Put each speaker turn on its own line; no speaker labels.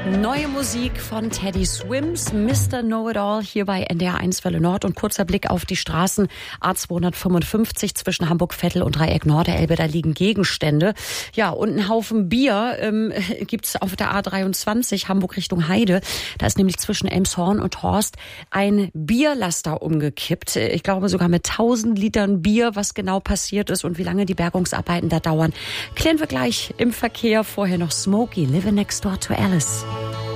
Neue Musik von Teddy Swims, Mr. Know-It-All hier bei NDR1 Welle Nord und kurzer Blick auf die Straßen A255 zwischen Hamburg-Vettel und Dreieck-Nord-Elbe, da liegen Gegenstände. Ja, und ein Haufen Bier gibt's auf der A23 Hamburg Richtung Heide. Da ist nämlich zwischen Elmshorn und Horst ein Bierlaster umgekippt. Ich glaube sogar mit 1000 Litern Bier, was genau passiert ist und wie lange die Bergungsarbeiten da dauern. Klären wir gleich im Verkehr. Vorher noch Smokey, Living Next Door to Alice.